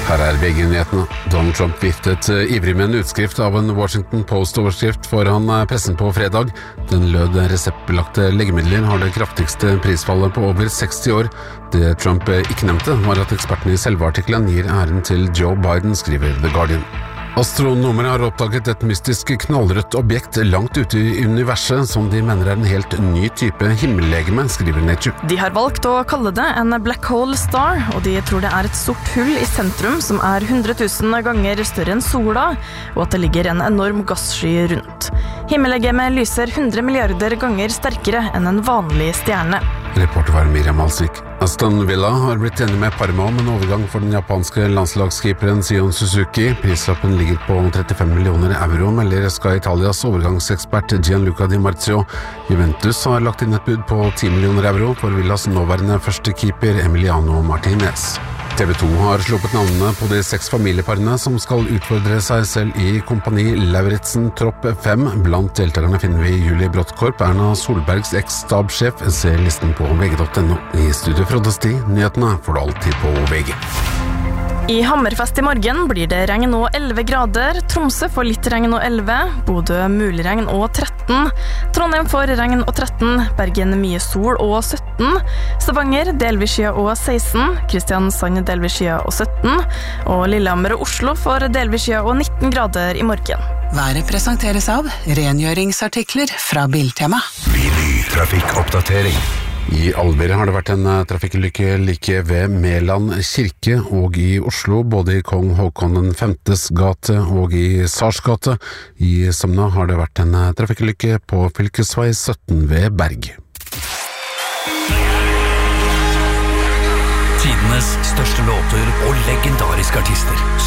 Her VG-nyhetene. Donald Trump viftet ivrig med en utskrift av en Washington Post-overskrift foran pressen på fredag. Den lød reseptbelagte legemidler har det kraftigste prisfallet på over 60 år. Det Trump ikke nevnte var at ekspertene i selve artikkelen gir æren til Joe Biden, skriver The Guardian. Astronomer har oppdaget et mystisk knallrødt objekt langt ute i universet som de mener en helt ny type himmellegeme, skriver Nature. De har valgt å kalle det en black hole star, og de tror det et sort hull i sentrum som 100 000 ganger større enn sola, og at det ligger en enorm gasssky rundt. Himmellegemet lyser 100 milliarder ganger sterkere enn en vanlig stjerne. Reporter var Miriam Alsvik. Aston Villa har blitt enig med Parma om en overgang for den japanske landslagskeeperen Sion Suzuki. Prislappen ligger på 35 millioner euro, melder Sky Italias overgangsekspert Gianluca Di Marzio. Juventus har lagt inn et bud på 10 millioner euro for Villas nåværende første keeper Emiliano Martinez. TV 2 har sluppet navnene på de 6 familieparene som skal utfordre seg selv i Kompani Lauritzen Tropp 5. Blant deltakerne finner vi Julie Brottkorp, Erna Solbergs eks-stabssjef. Se listen på vg.no. I studio Frode Sti, nyhetene får du alltid på VG. I Hammerfest i morgen blir det regn og 11 grader, Tromsø får litt regn og 11, Bodø mulig regn og 13, Trondheim får regn og 13, Bergen mye sol og 17, Stavanger delvis skya og 16, Kristiansand delvis skya og 17, og Lillehammer og Oslo får delvis skya og 19 grader i morgen. Været presenteres av rengjøringsartikler fra Biltema. Trafikkoppdatering. I Alver har det vært en trafikkulykke like ved Meland kirke og i Oslo, både i Kong Håkon den 5.s gate og i Sars gate. I Sømna har det vært en trafikkulykke på fylkesvei 17 ved Berg. Tidenes største låter og legendariske artister